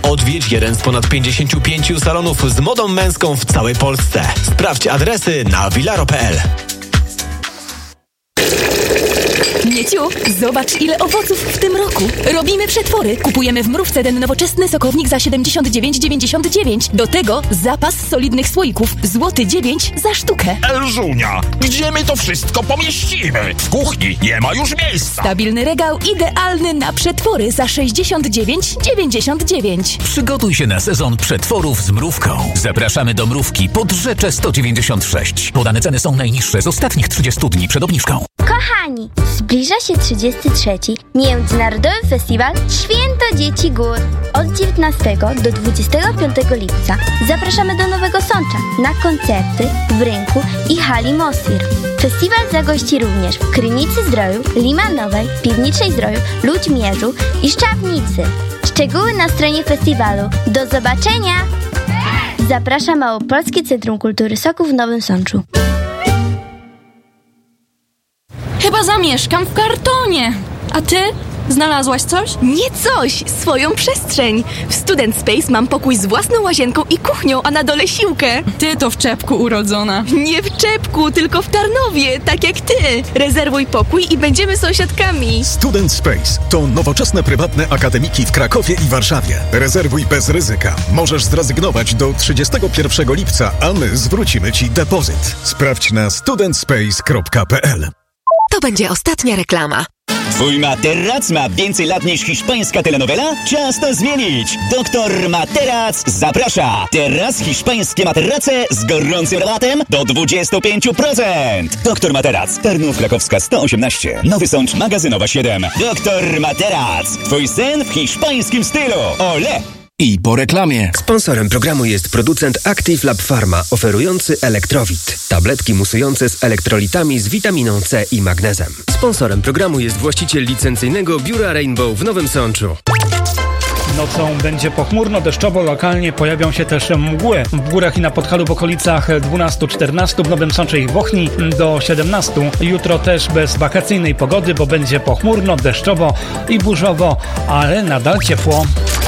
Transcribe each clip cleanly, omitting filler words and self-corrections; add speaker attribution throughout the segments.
Speaker 1: Odwiedź jeden z ponad 55 salonów z modą męską w całej Polsce. Sprawdź adresy na villaro.pl.
Speaker 2: Mieciu, zobacz ile owoców w tym roku. Robimy przetwory. Kupujemy w Mrówce ten nowoczesny sokownik za 79,99. Do tego zapas solidnych słoików. Złoty 9 za sztukę.
Speaker 3: Elżunia, gdzie my to wszystko pomieścimy? W kuchni nie ma już miejsca.
Speaker 2: Stabilny regał idealny na przetwory za 69,99.
Speaker 4: Przygotuj się na sezon przetworów z Mrówką. Zapraszamy do Mrówki pod Rzeczę 196. Podane ceny są najniższe z ostatnich 30 dni przed obniżką.
Speaker 5: Kochani, zbliża się 33. Międzynarodowy Festiwal Święto Dzieci Gór. Od 19 do 25 lipca zapraszamy do Nowego Sącza na koncerty w Rynku i hali Mosir. Festiwal zagości również w Krynicy Zdroju, Limanowej, Piwniczej Zdroju, Ludźmierzu i Szczawnicy. Szczegóły na stronie festiwalu. Do zobaczenia! Zaprasza Małopolskie Centrum Kultury Soków w Nowym Sączu.
Speaker 2: Chyba zamieszkam w kartonie. A ty? Znalazłaś coś? Nie coś, swoją przestrzeń. W Student Space mam pokój z własną łazienką i kuchnią, a na dole siłkę.
Speaker 6: Ty to w czepku urodzona.
Speaker 2: Nie w czepku, tylko w Tarnowie, tak jak ty. Rezerwuj pokój i będziemy sąsiadkami.
Speaker 7: Student Space to nowoczesne prywatne akademiki w Krakowie i Warszawie. Rezerwuj bez ryzyka. Możesz zrezygnować do 31 lipca, a my zwrócimy Ci depozyt. Sprawdź na studentspace.pl.
Speaker 8: To będzie ostatnia reklama.
Speaker 9: Twój materac ma więcej lat niż hiszpańska telenowela? Czas to zmienić! Doktor Materac zaprasza! Teraz hiszpańskie materace z gorącym rabatem do 25%! Doktor Materac, Tarnów Krakowska 118, Nowy Sącz Magazynowa 7. Doktor Materac, twój sen w hiszpańskim stylu! Ole!
Speaker 10: I po reklamie.
Speaker 11: Sponsorem programu jest producent Active Lab Pharma, oferujący Elektrowit. Tabletki musujące z elektrolitami z witaminą C i magnezem. Sponsorem programu jest właściciel licencyjnego biura Rainbow w Nowym Sączu.
Speaker 12: Nocą będzie pochmurno, deszczowo, lokalnie pojawią się też mgły. W górach i na Podhalu w okolicach 12-14, w Nowym Sączu i Bochni do 17. Jutro też bez wakacyjnej pogody, bo będzie pochmurno, deszczowo i burzowo, ale nadal ciepło.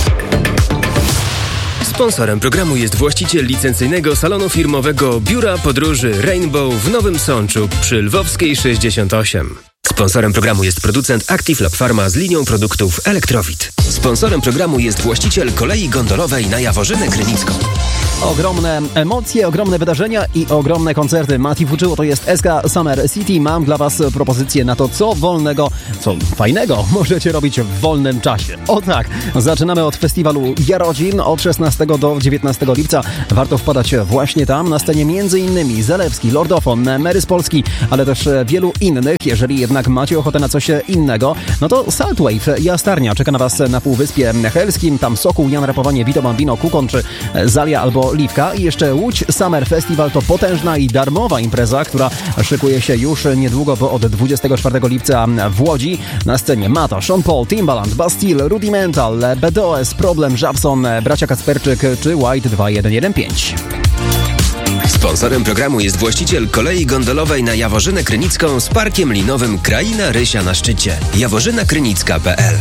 Speaker 11: Sponsorem programu jest właściciel licencyjnego salonu firmowego biura podróży Rainbow w Nowym Sączu przy Lwowskiej 68. Sponsorem programu jest producent Active Lab Pharma z linią produktów Elektrowit. Sponsorem programu jest właściciel kolei gondolowej na Jaworzynę Krynicką.
Speaker 13: Ogromne emocje, ogromne wydarzenia i ogromne koncerty. Mati Fuczyło, to jest SK Summer City. Mam dla Was propozycję na to, co wolnego, co fajnego możecie robić w wolnym czasie. O tak, zaczynamy od festiwalu Jarodzin od 16 do 19 lipca. Warto wpadać właśnie tam. Na scenie m.in. Zalewski, Lordofon, Mary z Polski, ale też wielu innych. Jeżeli jednak macie ochotę na coś innego, no to Saltwave, Jastarnia czeka na Was na Półwyspie Helskim. Tam Sokół, Jan Rapowanie, Vito Bambino, Kukon czy Zalia albo Liwka. I jeszcze Łódź Summer Festival to potężna i darmowa impreza, która szykuje się już niedługo, bo od 24 lipca w Łodzi. Na scenie Mata, Sean Paul, Timbaland, Bastille, Rudimental, BDOS, Problem, Żabson, Bracia Kacperczyk czy White 2115.
Speaker 11: Sponsorem programu jest właściciel kolei gondolowej na Jaworzynę Krynicką z parkiem linowym Kraina Rysia na szczycie. jaworzynakrynicka.pl.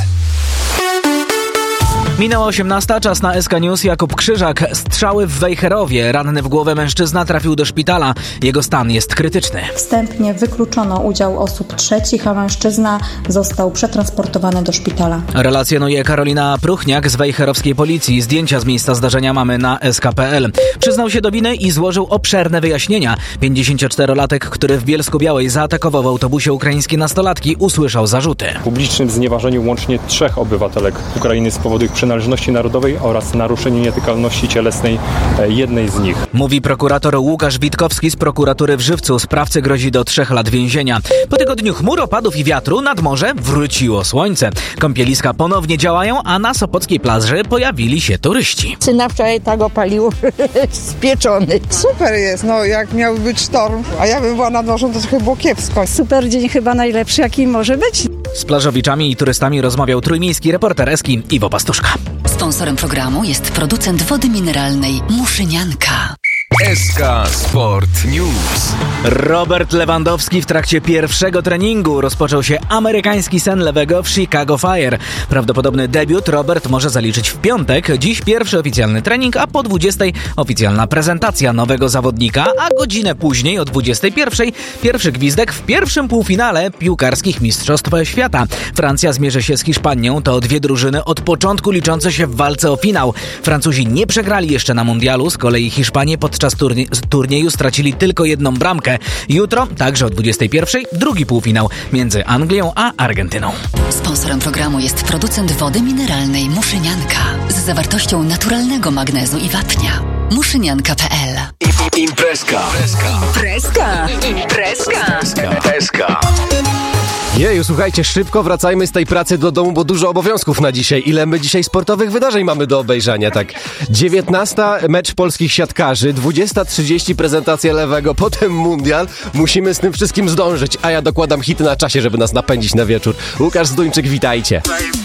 Speaker 14: Minęła 18, czas na SK News. Jakub Krzyżak. Strzały w Wejherowie. Ranny w głowę mężczyzna trafił do szpitala. Jego stan jest krytyczny.
Speaker 15: Wstępnie wykluczono udział osób trzecich, a mężczyzna został przetransportowany do szpitala.
Speaker 14: Relacjonuje Karolina Pruchniak z wejherowskiej policji. Zdjęcia z miejsca zdarzenia mamy na sk.pl. Przyznał się do winy i złożył obszerne wyjaśnienia. 54-latek, który w Bielsku-Białej zaatakował w autobusie ukraińskie nastolatki, usłyszał zarzuty.
Speaker 16: W publicznym znieważeniu łącznie 3 obywatelek Ukrainy z powodu ich przynależności narodowej oraz naruszeniu nietykalności cielesnej jednej z nich.
Speaker 14: Mówi prokurator Łukasz Witkowski z prokuratury w Żywcu. Sprawcy grozi do 3 lat więzienia. Po tygodniu chmur, opadów i wiatru nad morze wróciło słońce. Kąpieliska ponownie działają, a na sopockiej plaży pojawili się turyści.
Speaker 17: Syna wczoraj tak opalił, spieczony.
Speaker 18: Super jest, no jak miał być sztorm, a ja bym była nad morzem, to trochę było kiepsko.
Speaker 19: Super dzień, chyba najlepszy jaki może być.
Speaker 14: Z plażowiczami i turystami rozmawiał trójmiejski reporter Eski Iwo Pastuszka.
Speaker 8: Sponsorem programu jest producent wody mineralnej Muszynianka.
Speaker 10: SK Sport News.
Speaker 14: Robert Lewandowski w trakcie pierwszego treningu rozpoczął się amerykański sen lewego w Chicago Fire. Prawdopodobny debiut Robert może zaliczyć w piątek. Dziś pierwszy oficjalny trening, a po 20 oficjalna prezentacja nowego zawodnika, a godzinę później o 21 pierwszy gwizdek w pierwszym półfinale piłkarskich Mistrzostw Świata. Francja zmierzy się z Hiszpanią. To dwie drużyny od początku liczące się w walce o finał. Francuzi nie przegrali jeszcze na mundialu, z kolei Hiszpanie podczas turnieju stracili tylko jedną bramkę. Jutro, także o 21, drugi półfinał między Anglią a Argentyną.
Speaker 20: Sponsorem programu jest producent wody mineralnej Muszynianka z zawartością naturalnego magnezu i wapnia. Muszynianka.pl.
Speaker 10: Imprezka.
Speaker 21: Jeju, słuchajcie, szybko wracajmy z tej pracy do domu, bo dużo obowiązków na dzisiaj. Ile my dzisiaj sportowych wydarzeń mamy do obejrzenia, tak? 19 mecz polskich siatkarzy, 20:30 prezentacja lewego, potem mundial. Musimy z tym wszystkim zdążyć, a ja dokładam hity na czasie, żeby nas napędzić na wieczór. Łukasz Zduńczyk, witajcie.